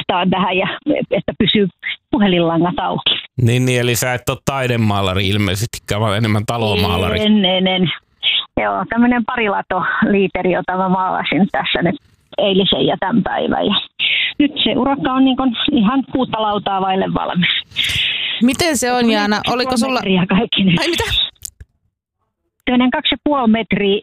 vastaan tähän, ja että pysyy puhelinlangat auki. Niin, eli sä et ole taidemaalari ilmeisesti, vaan enemmän talomaalari. En. Joo, tämmöinen parilatoliiteri, jota mä maalasin tässä nyt eilisen ja tämän päivän. Ja nyt se urakka on niin kuin ihan uutta lautaa vaille valmis. Miten se on, Jaana? Oliko sulla... Ai mitä? Toinen 2,5 metriä,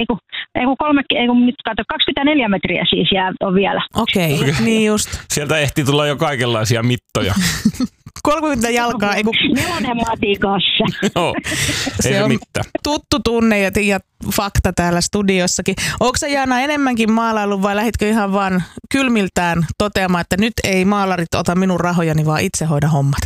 nyt kato, 24 metriä siis on vielä. Okei, niin just. Sieltä ehti tulla jo kaikenlaisia mittoja. 30 jalkaa, 4 matikossa. Joo, se on mitään. Tuttu tunne ja fakta täällä studiossakin. Onko sä, Jaana, enemmänkin maalailu vai lähditkö ihan vaan kylmiltään toteamaan, että nyt ei maalarit ota minun rahojani, vaan itse hoida hommat?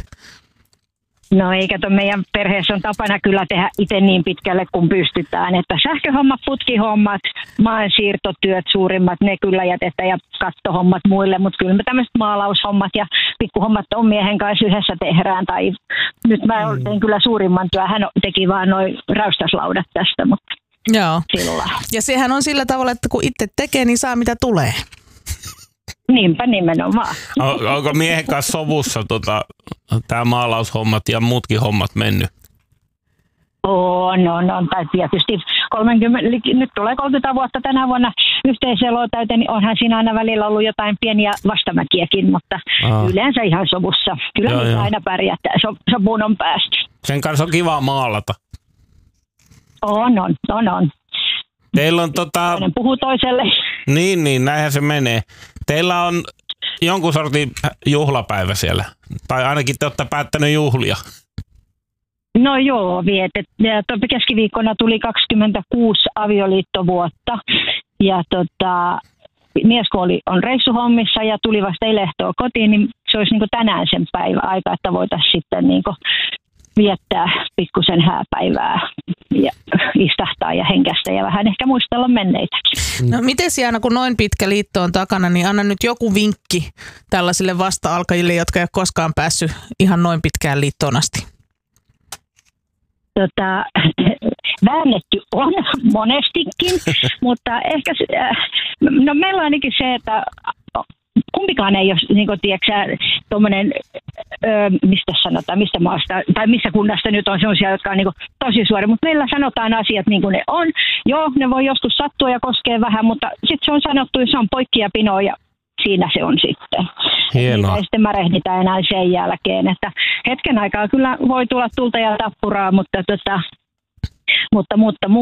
No eikä meidän perheessä on tapana kyllä tehdä itse niin pitkälle kuin pystytään, että sähköhommat, putkihommat, maansiirtotyöt suurimmat, ne kyllä jätetään ja kattohommat muille, mutta kyllä me tämmöiset maalaushommat ja pikkuhommat on miehen kanssa yhdessä tehdään, tai nyt mä tein kyllä suurimman työn, hän teki vaan noin räystäslaudat tästä, mutta joo. Sillä. Ja sehän on sillä tavalla, että kun itse tekee, niin saa mitä tulee. Niinpä nimenomaan. Onko miehen kanssa sovussa tämä maalaushommat ja muutkin hommat mennyt? On. Tai tietysti nyt tulee 30 vuotta tänä vuonna yhteiseloa täyteen, niin onhan siinä aina välillä ollut jotain pieniä vastamäkiäkin, mutta yleensä ihan sovussa. Kyllä niitä aina pärjätään, sopuun on päästy. Sen kanssa on kiva maalata. On. Teillä on toinen puhuu toiselle. Niin, näinhän se menee. Teillä on jonkun sortin juhlapäivä siellä, tai ainakin te olette päättänyt juhlia. No joo, keskiviikkona tuli 26 avioliittovuotta, ja mies kun on reissuhommissa ja tuli vasta eilen ehtoolla kotiin, niin se olisi niin kuin tänään sen päivä aika, että voitaisiin sitten niin kuin viettää pikkusen hääpäivää ja istahtaa ja henkästä ja vähän ehkä muistella menneitäkin. No miten, Jaana, kun noin pitkä liitto on takana, niin anna nyt joku vinkki tällaisille vasta-alkajille, jotka ei ole koskaan päässyt ihan noin pitkään liittoon asti. Väännetty on monestikin, mutta ehkä meillä on ainakin se, että kumpikaan ei ole, niin kuin tiedätkö, tuommoinen, mistä maasta, tai missä kunnasta nyt on sellaisia, jotka on niin kuin tosi suora, mutta meillä sanotaan asiat niin kuin ne on. Joo, ne voi joskus sattua ja koskee vähän, mutta sitten se on sanottu, että se on poikki ja pino, ja siinä se on sitten. Hienoa. Ja sitten märehditään enää sen jälkeen, että hetken aikaa kyllä voi tulla tulta ja tappuraa, mutta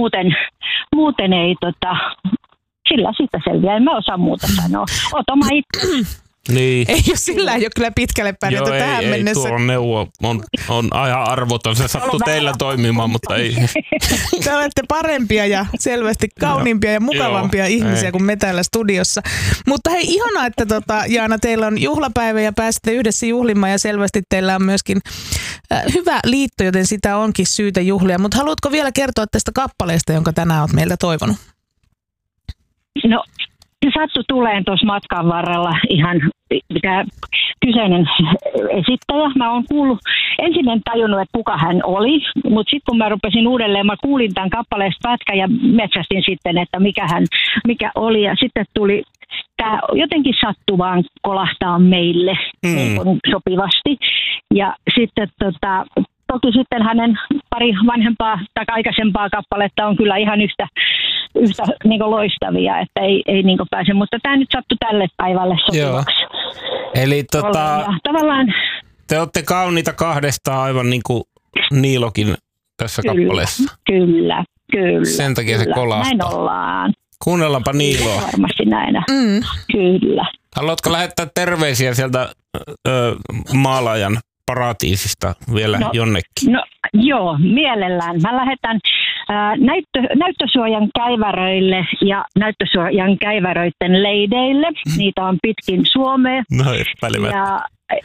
muuten ei sillä siitä selviää, en mä osaa muuta sanoa. Oot oma itse. Niin. Sillä ei ole kyllä pitkälle pärjätä tähän mennessä. Tuo neuvo on ihan arvoton. Se sattuu teillä toimimaan, mutta ei. Te olette parempia ja selvästi kauniimpia ja mukavampia ihmisiä kuin me täällä studiossa. Mutta hei, ihanaa, että Jaana, teillä on juhlapäivä ja pääsitte yhdessä juhlimaan ja selvästi teillä on myöskin hyvä liitto, joten sitä onkin syytä juhlia. Mutta haluatko vielä kertoa tästä kappaleesta, jonka tänään olet meiltä toivonut? No, se sattui tuleen tuossa matkan varrella ihan mikä kyseinen esittäjä. Mä oon kuullut, ensin en tajunnut, että kuka hän oli, mutta sitten kun mä rupesin uudelleen, mä kuulin tämän kappaleesta pätkän ja metsästin sitten, että mikä oli. Ja sitten tuli, tämä jotenkin sattuu vaan kolahtaa meille niin sopivasti. Ja sitten toki sitten hänen pari vanhempaa tai aikaisempaa kappaletta on kyllä ihan yhtä niin kuin loistavia, että ei niin kuin pääse, mutta tämä nyt sattui tälle päivälle sopivaksi. Eli tavallaan te olette kauniita kahdestaan aivan niin kuin Niilokin tässä kappaleessa. Kyllä. Sen takia se kolahtaa. Näin ollaan. Kuunnellaanpa Niiloa. Varmasti näin. Kyllä. Haluatko lähettää terveisiä sieltä maalaajan paratiisista vielä jonnekin? No joo, mielellään. Mä lähetän näyttösuojan käiväröille ja näyttösuojan käiväröiden leideille. Niitä on pitkin Suomea. No epäilemättä.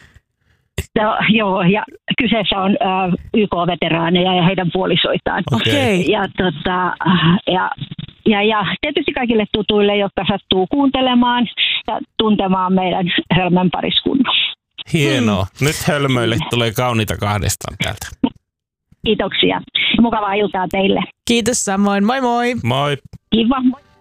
Ja kyseessä on YK-veteraaneja ja heidän puolisoitaan. Okay. Ja tietysti kaikille tutuille, jotka sattuu kuuntelemaan ja tuntemaan meidän Hölmön pariskunnan. Hienoa. Nyt Hölmöille tulee kauniita kahdestaan täältä. Kiitoksia. Mukavaa iltaa teille. Kiitos samoin. Moi moi. Moi. Kiva. Moi.